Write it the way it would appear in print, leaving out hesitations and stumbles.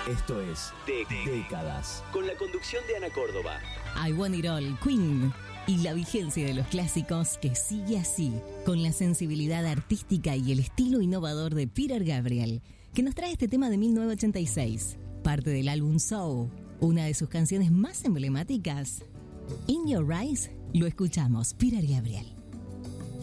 Esto es Décadas, con la conducción de Ana Córdoba. I Want It All, Queen. Y la vigencia de los clásicos que sigue así, con la sensibilidad artística y el estilo innovador de Peter Gabriel, que nos trae este tema de 1986, parte del álbum So, una de sus canciones más emblemáticas. In Your Eyes, lo escuchamos, Peter Gabriel.